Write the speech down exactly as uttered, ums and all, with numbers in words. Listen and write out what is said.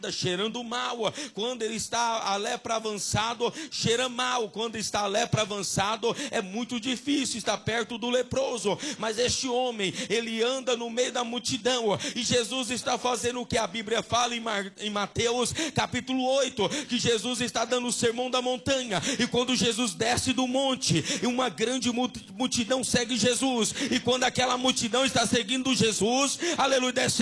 cheirando mal. Quando ele está a lepra avançado, cheira mal. Quando está a lepra avançado, é muito difícil estar perto do leproso. Mas este homem, ele anda no meio da multidão, e Jesus está fazendo o que a Bíblia fala em Mateus capítulo oito, que Jesus está dando o sermão da montanha. E quando Jesus desce do monte, e uma grande multidão segue Jesus, e quando aquela multidão está seguindo Jesus, aleluia, desce